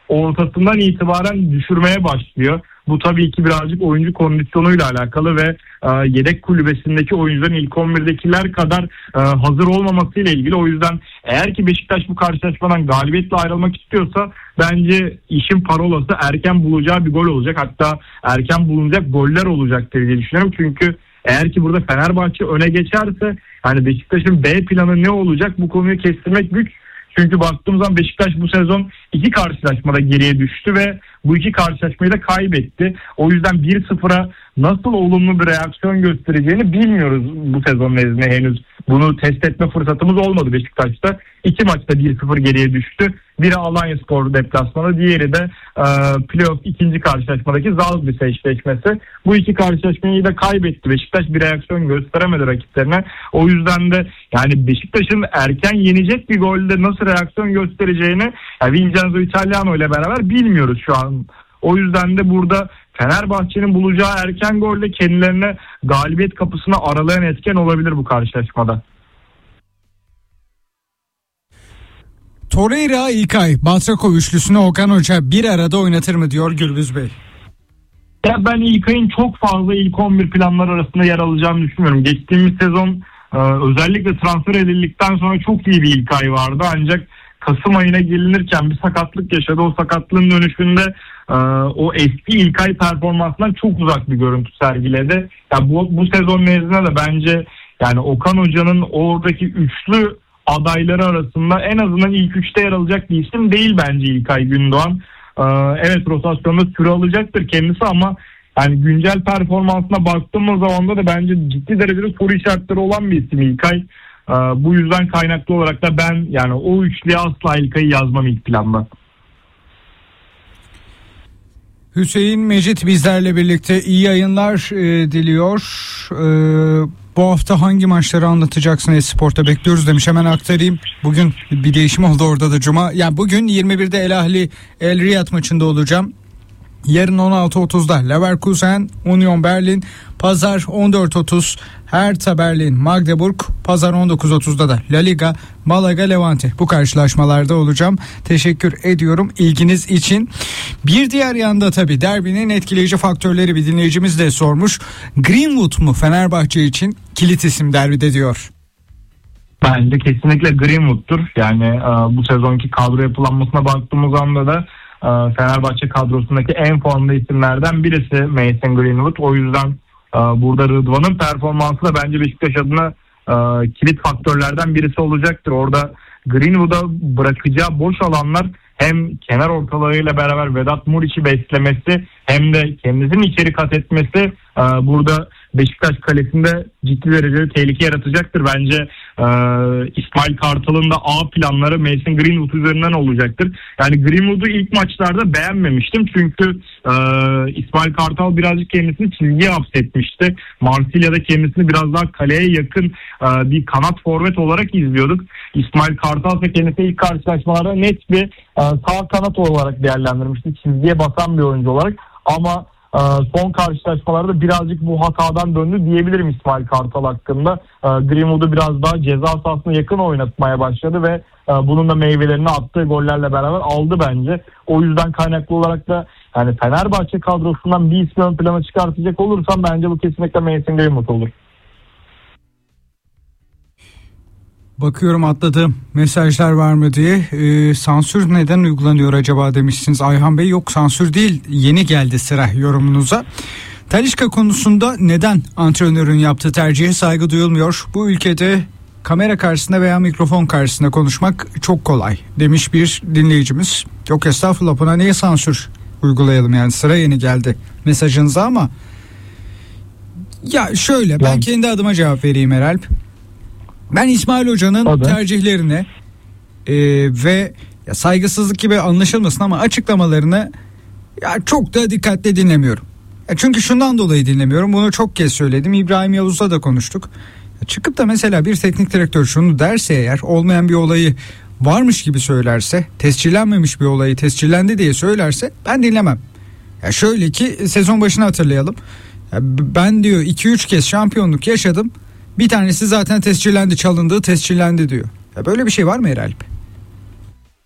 ortasından itibaren düşürmeye başlıyor. Bu tabii ki birazcık oyuncu kondisyonuyla alakalı ve yedek kulübesindeki oyuncuların ilk 11'dekiler kadar hazır olmamasıyla ilgili. O yüzden eğer ki Beşiktaş bu karşılaşmadan galibiyetle ayrılmak istiyorsa bence işin parolası erken bulacağı bir gol olacak. Hatta erken bulunacak goller olacaktır diye düşünüyorum. Çünkü eğer ki burada Fenerbahçe öne geçerse hani Beşiktaş'ın B planı ne olacak, bu konuyu kestirmek güç. Çünkü baktığımız zaman Beşiktaş bu sezon 2 karşılaşmada geriye düştü ve bu 2 karşılaşmayı da kaybetti. O yüzden 1-0'a nasıl olumlu bir reaksiyon göstereceğini bilmiyoruz bu sezon nezdinde henüz. Bunu test etme fırsatımız olmadı Beşiktaş'ta. 2 maçta 1-0 geriye düştü. Biri Alanyaspor deplasmanı, diğeri de playoff ikinci karşılaşmadaki Zalgiris eşleşmesi. Bu 2 karşılaşmayı da kaybetti. Beşiktaş bir reaksiyon gösteremedi rakiplerine. O yüzden de yani Beşiktaş'ın erken yenecek bir golde nasıl reaksiyon göstereceğini Vincenzo Italiano ile beraber bilmiyoruz şu an. O yüzden de burada Fenerbahçe'nin bulacağı erken golle kendilerine galibiyet kapısını aralayan etken olabilir bu karşılaşmada. Torreira, İlkay, Batrako üçlüsünü Okan Hoca bir arada oynatır mı diyor Gürbüz Bey. Ya ben İlkay'ın çok fazla ilk 11 planları arasında yer alacağını düşünmüyorum. Geçtiğimiz sezon özellikle transfer edildikten sonra çok iyi bir İlkay vardı. Ancak Kasım ayına gelinirken bir sakatlık yaşadı. O sakatlığın dönüşünde o eski İlkay performansından çok uzak bir görüntü sergiledi. Ya bu sezon nezdinde de bence yani Okan Hoca'nın oradaki üçlü adayları arasında en azından ilk 3'te yer alacak bir isim değil bence İlkay Gündoğan. Evet, rotasyonda süre alacaktır kendisi ama yani güncel performansına baktığımız zaman da bence ciddi derecede soru işaretleri olan bir isim İlkay. Bu yüzden kaynaklı olarak da ben yani o üçlüye asla İlkay'ı yazmam ilk planda. Hüseyin Mecit bizlerle birlikte iyi yayınlar diliyor. Bu hafta hangi maçları anlatacaksın Espor'ta bekliyoruz demiş, hemen aktarayım. Bugün bir değişim oldu orada da cuma. Yani bugün 21'de El Ahli El Riyad maçında olacağım. Yarın 16.30'da Leverkusen Union Berlin, pazar 14.30 Hertha Berlin Magdeburg, pazar 19.30'da da La Liga Malaga Levante. Bu karşılaşmalarda olacağım. Teşekkür ediyorum ilginiz için. Bir diğer yanda tabii derbinin etkileyici faktörleri bir dinleyicimiz de sormuş. Greenwood mu Fenerbahçe için kilit isim derbide diyor. Bence kesinlikle Greenwood'tur. Yani bu sezonki kadro yapılanmasına baktığımız anda da Fenerbahçe kadrosundaki en formda isimlerden birisi Mason Greenwood. O yüzden burada Rıdvan'ın performansı da bence Beşiktaş adına kilit faktörlerden birisi olacaktır. Orada Greenwood'a bırakacağı boş alanlar hem kenar ortalarıyla beraber Vedat Muriç'i beslemesi hem de kendisinin içeri kat etmesi burada Beşiktaş kalesinde ciddi derecede tehlike yaratacaktır. Bence İsmail Kartal'ın da A planları Mason Greenwood üzerinden olacaktır. Yani Greenwood'u ilk maçlarda beğenmemiştim. Çünkü İsmail Kartal birazcık kendisini çizgiye hapsetmişti. Marsilya'da kendisini biraz daha kaleye yakın bir kanat forvet olarak izliyorduk. İsmail Kartal ise kendisi ilk karşılaşmalarda net bir sağ kanat olarak değerlendirmişti. Çizgiye basan bir oyuncu olarak. Ama son karşılaşmalarda birazcık bu hatadan döndü diyebilirim İsmail Kartal hakkında. Greenwood'u biraz daha ceza sahasına yakın oynatmaya başladı ve bunun da meyvelerini attığı gollerle beraber aldı bence. O yüzden kaynaklı olarak da yani Fenerbahçe kadrosundan bir ismi ön plana çıkartacak olursam bence bu kesinlikle Mason Greenwood olur. Bakıyorum atladığım mesajlar var mı diye. Sansür neden uygulanıyor acaba demişsiniz Ayhan Bey. Yok, sansür değil, yeni geldi sıra yorumunuza. Talisca konusunda neden antrenörün yaptığı tercihe saygı duyulmuyor? Bu ülkede kamera karşısında veya mikrofon karşısında konuşmak çok kolay demiş bir dinleyicimiz. Yok estağfurullah, buna niye sansür uygulayalım, yani sıra yeni geldi mesajınıza. Ama ya şöyle, ben kendi adıma cevap vereyim Eralp. Ben İsmail Hoca'nın tercihlerine ve ya saygısızlık gibi anlaşılmasın ama açıklamalarını ya çok da dikkatli dinlemiyorum. Çünkü şundan dolayı dinlemiyorum. Bunu çok kez söyledim. İbrahim Yavuz'la da konuştuk. Çıkıp da mesela bir teknik direktör şunu derse, eğer olmayan bir olayı varmış gibi söylerse, tescillenmemiş bir olayı tescillendi diye söylerse ben dinlemem. Ya şöyle ki sezon başını hatırlayalım. Ya ben diyor 2-3 kez şampiyonluk yaşadım. Bir tanesi zaten tescillendi, çalındığı tescillendi diyor. Ya böyle bir şey var mı Eralp?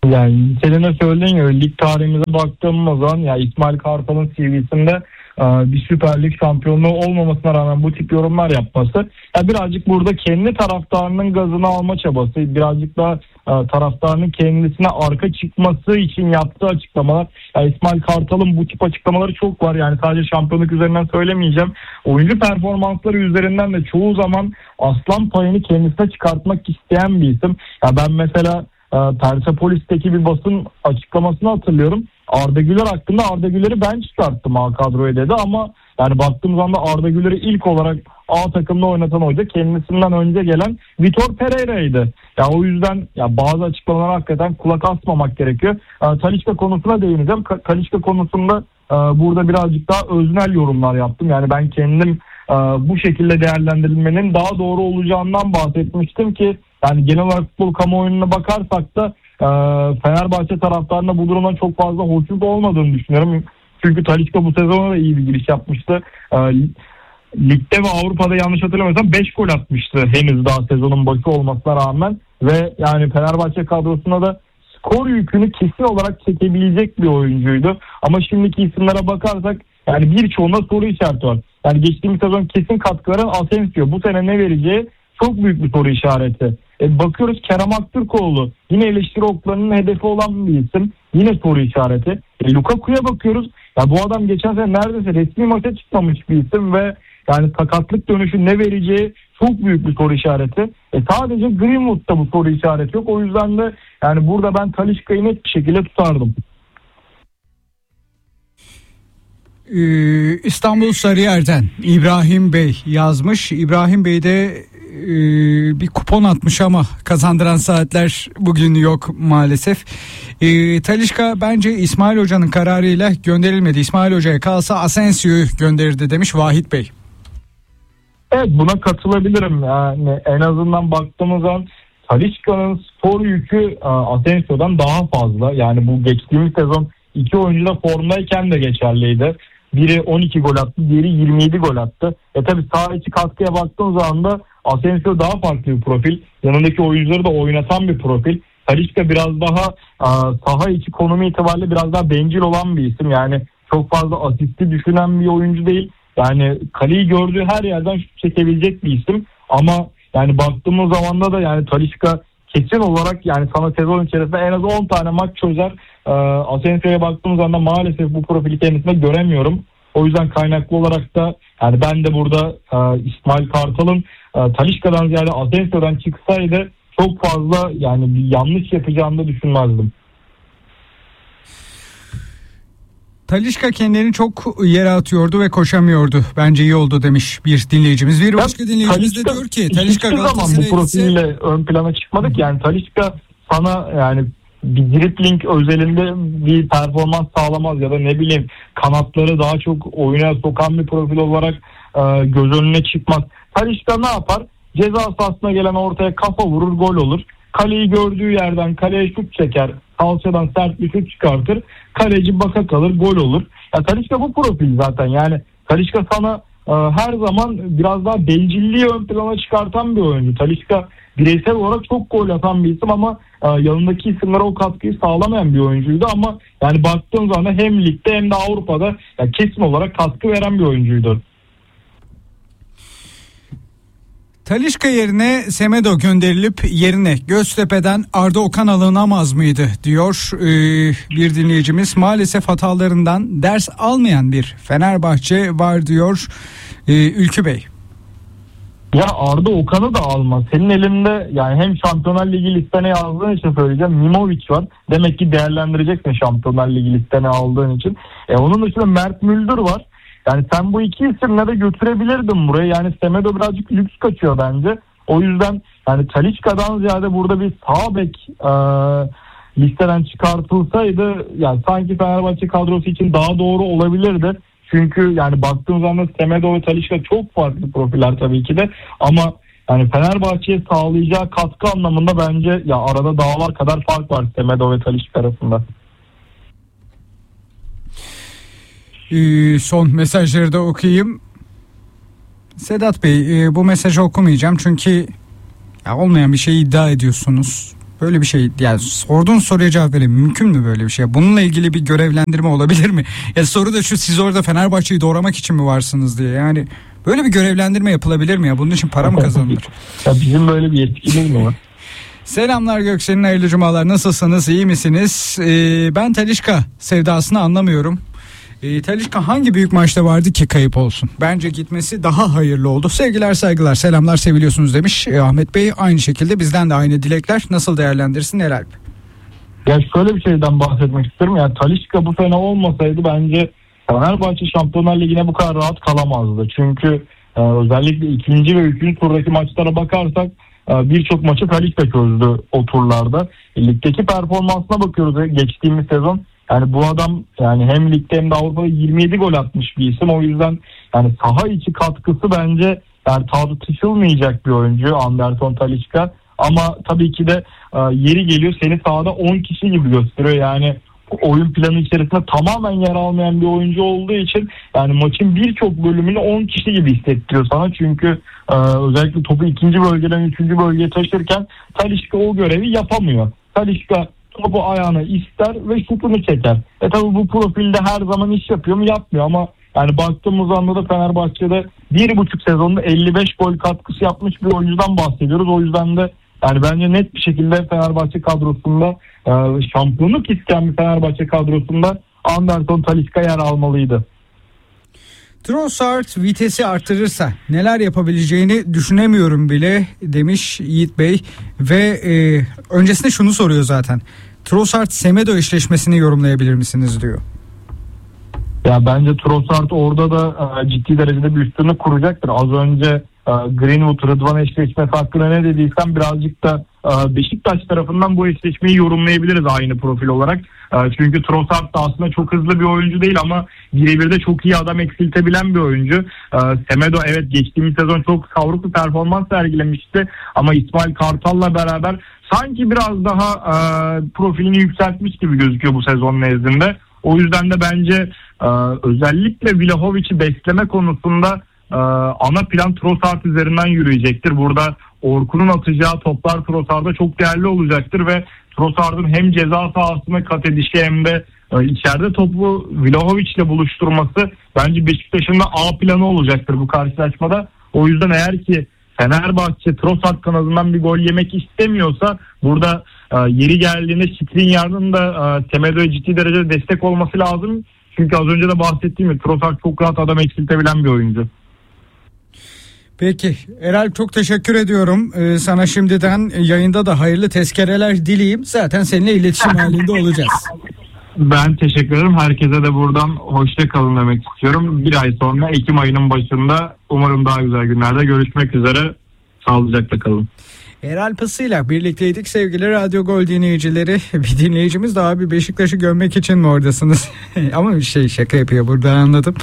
Yani senin de söylediğin gibi lig tarihimize baktığımız zaman ya İsmail Kartal'ın CV'sinde bir Süper Lig şampiyonluğu olmamasına rağmen bu tip yorumlar yapması ya birazcık burada kendi taraftarının gazını alma çabası, birazcık da taraftarının kendisine arka çıkması için yaptığı açıklamalar. Ya İsmail Kartal'ın bu tip açıklamaları çok var. Yani sadece şampiyonluk üzerinden söylemeyeceğim. Oyuncu performansları üzerinden de çoğu zaman aslan payını kendisine çıkartmak isteyen bir isim. Ya ben mesela Persepolis'teki bir basın açıklamasını hatırlıyorum. Arda Güler hakkında Arda Güler'i ben çıkarttım A kadroya dedi ama yani baktığım zaman da Arda Güler'i ilk olarak A takımda oynatan hoca kendisinden önce gelen Vitor Pereira'ydı. Ya o yüzden ya bazı açıklamalara hakikaten kulak asmamak gerekiyor. Talisca konusuna değineceğim. Talisca konusunda burada birazcık daha öznel yorumlar yaptım. Yani ben kendim bu şekilde değerlendirilmenin daha doğru olacağından bahsetmiştim ki yani genel olarak futbol kamuoyuna bakarsak da Fenerbahçe taraftarına bu durumdan çok fazla hoşnut olmadığını düşünüyorum. Çünkü Talisca bu sezona da iyi bir giriş yapmıştı. Ligde ve Avrupa'da yanlış hatırlamıyorsam 5 gol atmıştı henüz daha sezonun başı olmasına rağmen. Ve yani Fenerbahçe kadrosuna da skor yükünü kesin olarak çekebilecek bir oyuncuydu. Ama şimdiki isimlere bakarsak yani birçoğunda soru işareti var. Yani geçtiğimiz sezon kesin katkı veren Asensio. Bu sene ne vereceği çok büyük bir soru işareti. Bakıyoruz Kerem Aktürkoğlu yine eleştiri oklarının hedefi olan bir isim. Yine soru işareti. Lukaku'ya bakıyoruz. Ya bu adam geçen sene neredeyse resmi maça çıkmamış bir isim ve yani sakatlık dönüşü ne vereceği çok büyük bir soru işareti. Sadece Greenwood'da bu soru işareti yok. O yüzden de yani burada ben Talisca'yı net bir şekilde tutardım. İstanbul Sarıyer'den İbrahim Bey yazmış. İbrahim Bey de bir kupon atmış ama kazandıran saatler bugün yok maalesef. Talisca bence İsmail Hoca'nın kararıyla gönderilmedi. İsmail Hoca'ya kalsa Asensio'yu gönderirdi demiş Vahit Bey. Evet, buna katılabilirim. Yani en azından baktığımız zaman Talisca'nın spor yükü Asensio'dan daha fazla. Yani bu geçtiğimiz sezon iki oyuncu da formdayken de geçerliydi. Biri 12 gol attı, diğeri 27 gol attı. Tabii saha içi katkıya baktığım zaman da Asensio daha farklı bir profil. Yanındaki oyuncuları da oynatan bir profil. Talisca biraz daha saha içi konumu itibariyle biraz daha bencil olan bir isim. Yani çok fazla asisti düşünen bir oyuncu değil. Yani kaleyi gördüğü her yerden şut çekebilecek bir isim. Ama yani baktığımız zaman da yani Talisca kesin olarak yani sana sezon içerisinde en az 10 tane maç çözer. Asensio'ya baktığımız zaman da maalesef bu profili kendisine göremiyorum. O yüzden kaynaklı olarak da yani ben de burada İsmail Kartal'ın Talisca'dan ziyade Asensio'dan çıksaydı çok fazla yani bir yanlış yapacağını da düşünmezdim. Talisca kendini çok yere atıyordu ve koşamıyordu. Bence iyi oldu demiş bir dinleyicimiz. Bir başka dinleyicimiz de diyor ki Talisca Galatasaray'a bu profille ön plana çıkmadık. Yani Talisca sana yani bir dribbling özelinde bir performans sağlamaz ya da ne bileyim kanatları daha çok oyuna sokan bir profil olarak göz önüne çıkmaz. Talisca ne yapar? Ceza sahasına gelen ortaya kafa vurur, gol olur. Kaleyi gördüğü yerden kaleye şut çeker. Kalçadan sert bir şut çıkartır. Kaleci baka kalır, gol olur. Ya Talisca bu profil zaten. Yani Talisca sana her zaman biraz daha bencilliği ön plana çıkartan bir oyuncu. Talisca bireysel olarak çok gol atan bir isim ama yanındaki isimlere o katkıyı sağlamayan bir oyuncuydu ama yani baktığın zaman hem ligde hem de Avrupa'da yani kesin olarak katkı veren bir oyuncuydu. Talisca yerine Semedo gönderilip yerine Göztepe'den Arda Okan alınamaz mıydı diyor bir dinleyicimiz. Maalesef hatalarından ders almayan bir Fenerbahçe var diyor Ülkü Bey. Ya Arda Okan'ı da almaz. Senin elinde yani hem Şampiyonlar Ligi listene yazdığın için söyleyeceğim. Mimovic var. Demek ki değerlendireceksin Şampiyonlar Ligi listene aldığın için. Onun dışında Mert Müldür var. Yani sen bu iki isimle de götürebilirdin buraya. Yani Semedo birazcık lüks kaçıyor bence. O yüzden yani Talisca'dan ziyade burada bir sağ bek listeden çıkartılsaydı yani sanki Fenerbahçe kadrosu için daha doğru olabilirdi. Çünkü yani baktığım zaman Semedo ve Talisca çok farklı profiller tabii ki de. Ama yani Fenerbahçe'ye sağlayacağı katkı anlamında bence ya arada dağlar kadar fark var Semedo ve Talisca arasında. Son mesajları da okuyayım. Sedat Bey bu mesajı okumayacağım çünkü ya olmayan bir şey iddia ediyorsunuz. Böyle bir şey, yani sorduğun soruya cevap vereyim. Mümkün mü böyle bir şey? Bununla ilgili bir görevlendirme olabilir mi? Ya soru da şu, siz orada Fenerbahçe'yi doğramak için mi varsınız diye. Yani böyle bir görevlendirme yapılabilir mi ya? Bunun için para mı kazanılır? Ya bizim böyle bir yetkimiz mi var? Selamlar Göksel'in, hayırlı cumalar. Nasılsınız? İyi misiniz? Ben Talisca sevdasını anlamıyorum. Talisca hangi büyük maçta vardı ki kayıp olsun? Bence gitmesi daha hayırlı oldu. Sevgiler, saygılar, selamlar, seviliyorsunuz demiş Ahmet Bey. Aynı şekilde bizden de aynı dilekler. Nasıl değerlendirirsin Eralp? Ya şöyle bir şeyden bahsetmek istiyorum. Yani Talisca bu sene olmasaydı bence Fenerbahçe Şampiyonlar Ligi'ne bu kadar rahat kalamazdı. Çünkü özellikle ikinci ve üçüncü turdaki maçlara bakarsak birçok maçı Talisca çözdü o turlarda. Ligdeki performansına bakıyoruz geçtiğimiz sezon. Yani bu adam yani hem ligde hem de Avrupa'da 27 gol atmış bir isim. O yüzden yani saha içi katkısı bence yani tartışılmayacak bir oyuncu Anderson Talisca. Ama tabii ki de yeri geliyor seni sahada 10 kişi gibi gösteriyor. Yani oyun planı içerisinde tamamen yer almayan bir oyuncu olduğu için yani maçın birçok bölümünü 10 kişi gibi hissettiriyor sana. Çünkü özellikle topu ikinci bölgeden üçüncü bölgeye taşırken Talisca o görevi yapamıyor. Talisca topu ayağına ister ve şutunu çeker. Tabii bu profilde her zaman iş yapıyor mu? Yapmıyor ama yani baktığımız anda da Fenerbahçe'de 1,5 sezonda 55 gol katkısı yapmış bir oyuncudan bahsediyoruz. O yüzden de yani bence net bir şekilde Fenerbahçe kadrosunda şampiyonluk isteyen bir Fenerbahçe kadrosunda Anderson Talisca yer almalıydı. Trossard vitesi artırırsa neler yapabileceğini düşünemiyorum bile demiş Yiğit Bey ve öncesinde şunu soruyor zaten. Trossard Semedo eşleşmesini yorumlayabilir misiniz diyor. Ya bence Trossard orada da ciddi derecede bir üstünlük kuracaktır. Az önce Greenwood Rıdvan eşleşmesi hakkında ne dediysem birazcık da Beşiktaş tarafından bu eşleşmeyi yorumlayabiliriz aynı profil olarak. Çünkü Trossard da aslında çok hızlı bir oyuncu değil ama birebir de çok iyi adam eksiltebilen bir oyuncu. Semedo evet geçtiğimiz sezon çok savruk bir performans sergilemişti ama İsmail Kartal'la beraber sanki biraz daha profilini yükseltmiş gibi gözüküyor bu sezon nezdinde. O yüzden de bence özellikle Vlahovic'i besleme konusunda ana plan Trossard üzerinden yürüyecektir. Burada Orkun'un atacağı toplar Trossard'a çok değerli olacaktır ve Trossard'ın hem ceza sahasına kat edişi hem de içeride topu Vlahovic ile buluşturması bence Beşiktaş'ın da A planı olacaktır bu karşılaşmada. O yüzden eğer ki Fenerbahçe Trossard kanadından bir gol yemek istemiyorsa burada yeri geldiğinde Skriniar'ın da Semedo'ya ciddi derecede destek olması lazım. Çünkü az önce de bahsettiğim gibi Trossard çok rahat adam eksiltebilen bir oyuncu. Peki Eralp, çok teşekkür ediyorum. Sana şimdiden yayında da hayırlı tezkereler dileyeyim. Zaten seninle iletişim halinde olacağız. Ben teşekkür ederim. Herkese de buradan hoşça kalın demek istiyorum. Bir ay sonra Ekim ayının başında umarım daha güzel günlerde görüşmek üzere. Sağlıcakla kalın. Eralp Isı'yla birlikteydik sevgili Radyo Gol dinleyicileri. Bir dinleyicimiz de abi Beşiktaş'ı gömmek için mi oradasınız? Ama şaka yapıyor burada, anladım.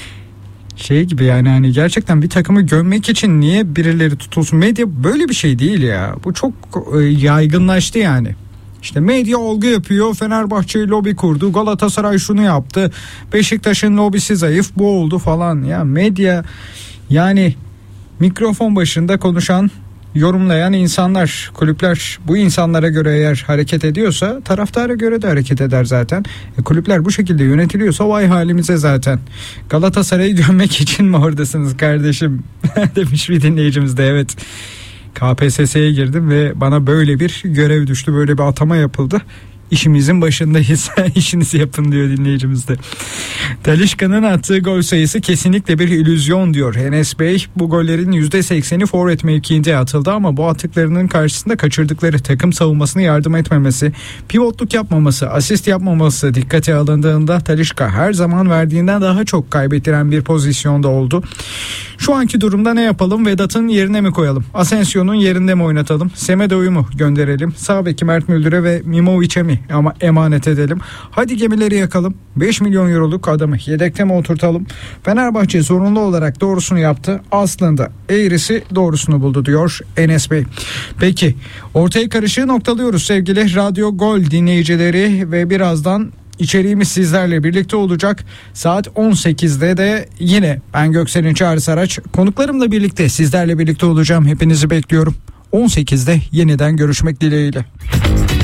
Gibi yani hani gerçekten bir takımı gömmek için niye birileri tutulsun? Medya böyle bir şey değil ya. Bu çok yaygınlaştı yani. İşte medya olgu yapıyor. Fenerbahçe lobi kurdu. Galatasaray şunu yaptı. Beşiktaş'ın lobisi zayıf. Bu oldu falan. Ya medya yani mikrofon başında konuşan, yorumlayan insanlar, kulüpler bu insanlara göre eğer hareket ediyorsa taraftara göre de hareket eder zaten. Kulüpler bu şekilde yönetiliyorsa vay halimize zaten. Galatasaray'ı gömmek için mi oradasınız kardeşim demiş bir dinleyicimiz de. Evet, KPSS'ye girdim ve bana böyle bir görev düştü, böyle bir atama yapıldı. İşimizin başındayız. İşinizi yapın diyor dinleyicimiz de. Talisca'nın attığı gol sayısı kesinlikle bir illüzyon diyor Enes Bey. Bu gollerin %80'i forvet mevkiinde atıldı ama bu atıklarının karşısında kaçırdıkları takım savunmasına yardım etmemesi, pivotluk yapmaması, asist yapmaması dikkate alındığında Talisca her zaman verdiğinden daha çok kaybettiren bir pozisyonda oldu. Şu anki durumda ne yapalım? Vedat'ın yerine mi koyalım? Asensio'nun yerinde mi oynatalım? Semedo'yu mu gönderelim? Sağ beki Mert Müldür'e ve Mimovic'e mi ama emanet edelim? Hadi gemileri yakalım. 5 milyon euroluk adamı yedekte mi oturtalım? Fenerbahçe zorunlu olarak doğrusunu yaptı. Aslında eğrisi doğrusunu buldu diyor Enes Bey. Peki ortaya karışığı noktalıyoruz sevgili Radyo Gol dinleyicileri ve birazdan İçeriğimiz sizlerle birlikte olacak. Saat 18'de de yine ben Göksel'in Çağrı Saraç konuklarımla birlikte sizlerle birlikte olacağım. Hepinizi bekliyorum. 18'de yeniden görüşmek dileğiyle.